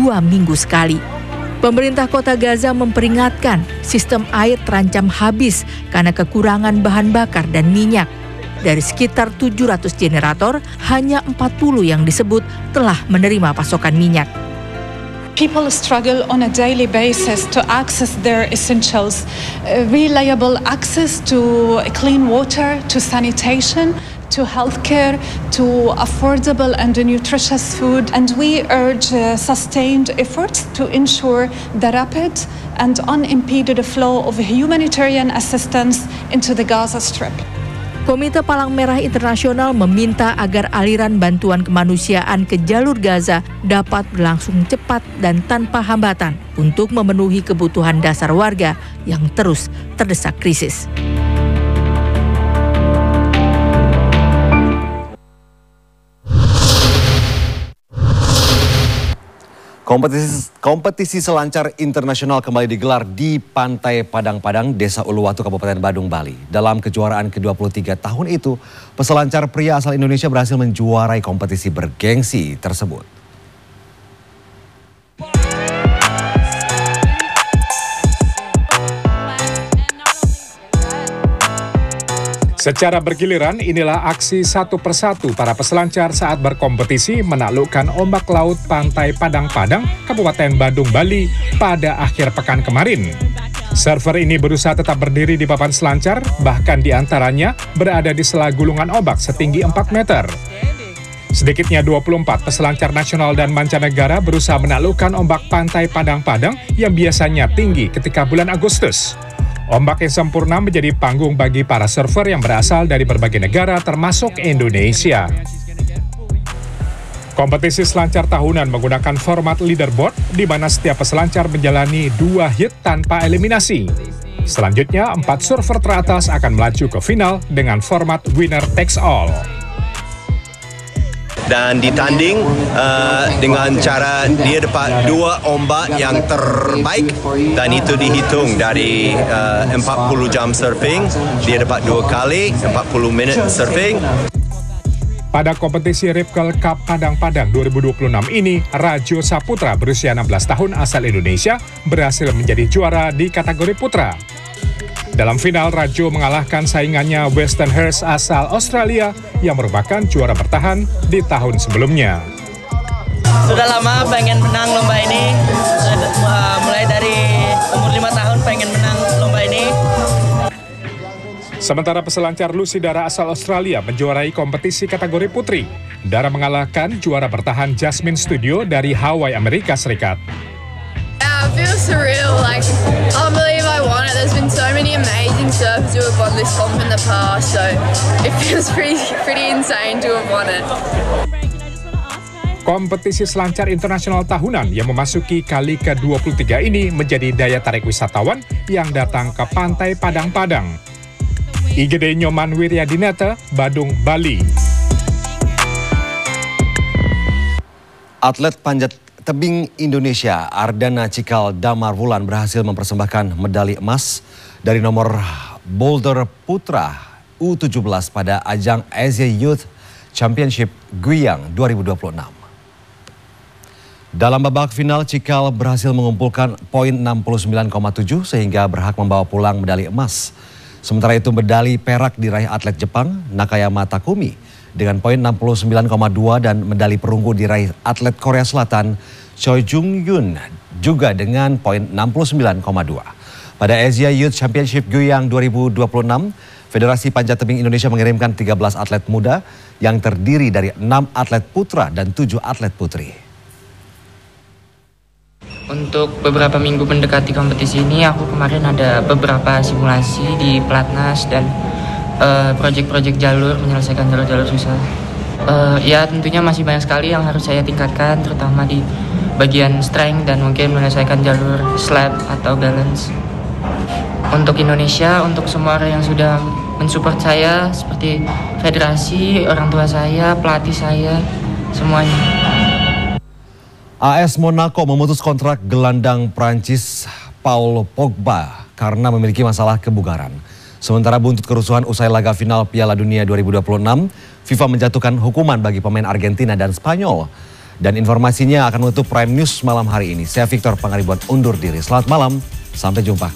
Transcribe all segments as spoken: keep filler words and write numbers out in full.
dua minggu sekali. Pemerintah kota Gaza memperingatkan sistem air terancam habis karena kekurangan bahan bakar dan minyak. Dari sekitar tujuh ratus generator, hanya empat puluh yang disebut telah menerima pasokan minyak. People struggle on a daily basis to access their essentials, uh, reliable access to clean water, to sanitation, to healthcare, to affordable and nutritious food. And we urge uh, sustained efforts to ensure the rapid and unimpeded flow of humanitarian assistance into the Gaza Strip. Komite Palang Merah Internasional meminta agar aliran bantuan kemanusiaan ke jalur Gaza dapat berlangsung cepat dan tanpa hambatan untuk memenuhi kebutuhan dasar warga yang terus terdesak krisis. Kompetisi, kompetisi selancar internasional kembali digelar di Pantai Padang-Padang, Desa Uluwatu, Kabupaten Badung, Bali. Dalam kejuaraan ke dua puluh tiga tahun itu, peselancar pria asal Indonesia berhasil menjuarai kompetisi bergengsi tersebut. Secara bergiliran, inilah aksi satu persatu para peselancar saat berkompetisi menaklukkan ombak laut Pantai Padang-Padang, Kabupaten Badung, Bali pada akhir pekan kemarin. Surfer ini berusaha tetap berdiri di papan selancar, bahkan di antaranya berada di sela gulungan ombak setinggi empat meter. Sedikitnya dua puluh empat peselancar nasional dan mancanegara berusaha menaklukkan ombak Pantai Padang-Padang yang biasanya tinggi ketika bulan Agustus. Ombak yang sempurna menjadi panggung bagi para surfer yang berasal dari berbagai negara termasuk Indonesia. Kompetisi selancar tahunan menggunakan format leaderboard di mana setiap peselancar menjalani dua hit tanpa eliminasi. Selanjutnya, empat surfer teratas akan melaju ke final dengan format winner takes all. Dan ditanding uh, dengan cara dia dapat dua ombak yang terbaik dan itu dihitung dari uh, empat puluh jam surfing, dia dapat dua kali empat puluh minit surfing. Pada kompetisi Ripkel Cup Padang-Padang dua ribu dua puluh enam ini, Rajo Saputra berusia enam belas tahun asal Indonesia berhasil menjadi juara di kategori putra. Dalam final, Rajo mengalahkan saingannya Weston Hurst asal Australia yang merupakan juara bertahan di tahun sebelumnya. Sudah lama pengen menang lomba ini, mulai dari umur lima tahun pengen menang lomba ini. Sementara peselancar Lucy Dara asal Australia menjuarai kompetisi kategori putri. Dara mengalahkan juara bertahan Jasmine Studio dari Hawaii, Amerika Serikat. I feel surreal, like, I can't believe I won it. There's been so many amazing surfers who have won this comp in the past, so it feels pretty, pretty insane to have won it. Kompetisi selancar internasional tahunan yang memasuki kali ke dua puluh tiga ini menjadi daya tarik wisatawan yang datang ke Pantai Padang-Padang. I G D Nyoman Wiryadinata, Badung, Bali. Atlet panjat tebing Indonesia Ardana Cikal Damar Wulan berhasil mempersembahkan medali emas dari nomor boulder putra U tujuh belas pada ajang Asia Youth Championship Guiyang dua ribu dua puluh enam. Dalam babak final, Cikal berhasil mengumpulkan poin enam puluh sembilan koma tujuh sehingga berhak membawa pulang medali emas. Sementara itu medali perak diraih atlet Jepang Nakayama Takumi dengan poin enam puluh sembilan koma dua dan medali perunggu diraih atlet Korea Selatan Choi Jung Yoon juga dengan poin enam puluh sembilan koma dua. Pada Asia Youth Championship Guiyang dua ribu dua puluh enam, Federasi Panjat Tebing Indonesia mengirimkan tiga belas atlet muda yang terdiri dari enam atlet putra dan tujuh atlet putri. Untuk beberapa minggu mendekati kompetisi ini, aku kemarin ada beberapa simulasi di Platnas dan Uh, proyek-proyek jalur, menyelesaikan jalur-jalur susah. Uh, ya tentunya masih banyak sekali yang harus saya tingkatkan, terutama di bagian strength dan mungkin menyelesaikan jalur slab atau balance. Untuk Indonesia, untuk semua orang yang sudah mensupport saya, seperti federasi, orang tua saya, pelatih saya, semuanya. A S Monaco memutus kontrak gelandang Prancis Paul Pogba karena memiliki masalah kebugaran. Sementara buntut kerusuhan usai laga final Piala Dunia dua ribu dua puluh enam, FIFA menjatuhkan hukuman bagi pemain Argentina dan Spanyol. Dan informasinya akan menutup Prime News malam hari ini. Saya Victor Pangaribuan undur diri. Selamat malam, sampai jumpa.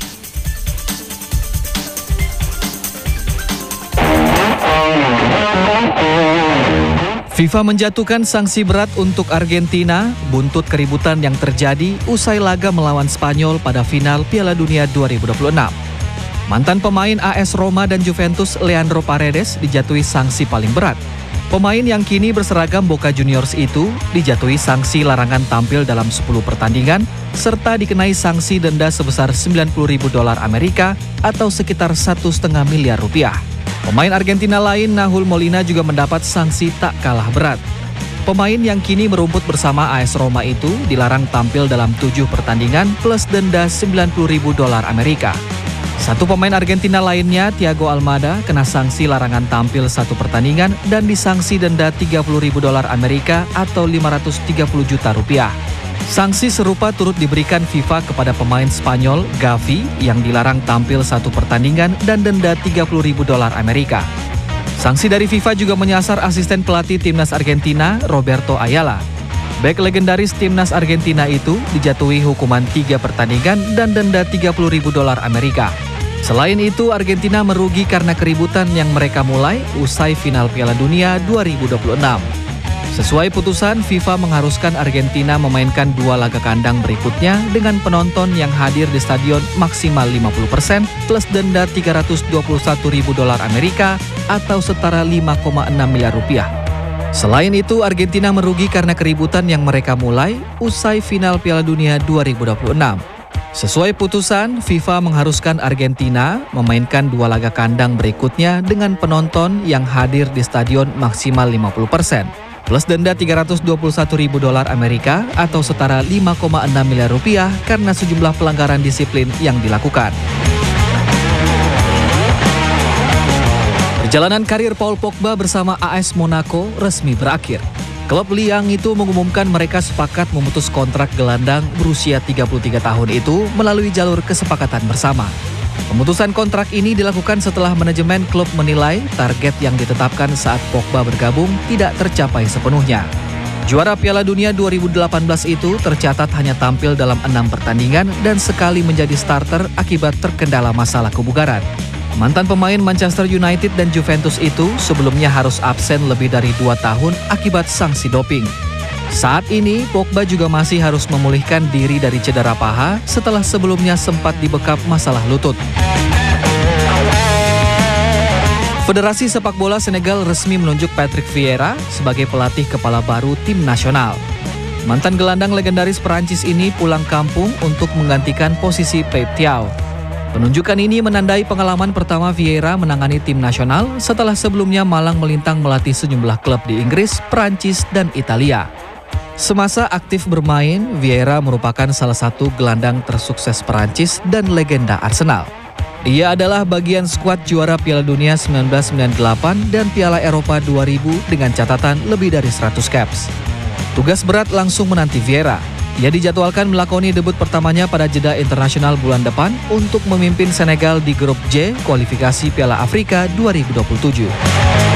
FIFA menjatuhkan sanksi berat untuk Argentina buntut keributan yang terjadi usai laga melawan Spanyol pada final Piala Dunia dua ribu dua puluh enam. Mantan pemain A S Roma dan Juventus Leandro Paredes dijatuhi sanksi paling berat. Pemain yang kini berseragam Boca Juniors itu dijatuhi sanksi larangan tampil dalam sepuluh pertandingan serta dikenai sanksi denda sebesar sembilan puluh ribu dolar Amerika atau sekitar satu koma lima miliar rupiah. Pemain Argentina lain Nahuel Molina juga mendapat sanksi tak kalah berat. Pemain yang kini merumput bersama A S Roma itu dilarang tampil dalam tujuh pertandingan plus denda sembilan puluh ribu dolar Amerika. Satu pemain Argentina lainnya, Thiago Almada, kena sanksi larangan tampil satu pertandingan dan disangsi denda tiga puluh ribu dolar Amerika atau lima ratus tiga puluh juta rupiah. Sanksi serupa turut diberikan FIFA kepada pemain Spanyol, Gavi, yang dilarang tampil satu pertandingan dan denda tiga puluh ribu dolar Amerika. Sanksi dari FIFA juga menyasar asisten pelatih timnas Argentina, Roberto Ayala. Bek legendaris timnas Argentina itu dijatuhi hukuman tiga pertandingan dan denda tiga puluh ribu dolar Amerika. Selain itu, Argentina merugi karena keributan yang mereka mulai usai final Piala Dunia dua ribu dua puluh enam. Sesuai putusan, FIFA mengharuskan Argentina memainkan dua laga kandang berikutnya dengan penonton yang hadir di stadion maksimal lima puluh persen plus denda tiga ratus dua puluh satu ribu dolar Amerika atau setara lima koma enam miliar rupiah. Selain itu, Argentina merugi karena keributan yang mereka mulai usai final Piala Dunia dua ribu dua puluh enam. Sesuai putusan, FIFA mengharuskan Argentina memainkan dua laga kandang berikutnya dengan penonton yang hadir di stadion maksimal lima puluh persen. Plus denda tiga ratus dua puluh satu ribu dolar Amerika atau setara lima koma enam miliar rupiah karena sejumlah pelanggaran disiplin yang dilakukan. Perjalanan karir Paul Pogba bersama A S Monaco resmi berakhir. Klub Liang itu mengumumkan mereka sepakat memutus kontrak gelandang berusia tiga puluh tiga tahun itu melalui jalur kesepakatan bersama. Pemutusan kontrak ini dilakukan setelah manajemen klub menilai target yang ditetapkan saat Pogba bergabung tidak tercapai sepenuhnya. Juara Piala Dunia dua ribu delapan belas itu tercatat hanya tampil dalam enam pertandingan dan sekali menjadi starter akibat terkendala masalah kebugaran. Mantan pemain Manchester United dan Juventus itu sebelumnya harus absen lebih dari dua tahun akibat sanksi doping. Saat ini, Pogba juga masih harus memulihkan diri dari cedera paha setelah sebelumnya sempat dibekap masalah lutut. Federasi Sepak Bola Senegal resmi menunjuk Patrick Vieira sebagai pelatih kepala baru tim nasional. Mantan gelandang legendaris Perancis ini pulang kampung untuk menggantikan posisi Pep Thiaw. Penunjukan ini menandai pengalaman pertama Vieira menangani tim nasional setelah sebelumnya malang melintang melatih sejumlah klub di Inggris, Perancis, dan Italia. Semasa aktif bermain, Vieira merupakan salah satu gelandang tersukses Perancis dan legenda Arsenal. Ia adalah bagian skuad juara Piala Dunia seribu sembilan ratus sembilan puluh delapan dan Piala Eropa dua ribu dengan catatan lebih dari seratus caps. Tugas berat langsung menanti Vieira. Ia dijadwalkan melakoni debut pertamanya pada jeda internasional bulan depan untuk memimpin Senegal di grup J kualifikasi Piala Afrika dua ribu dua puluh tujuh.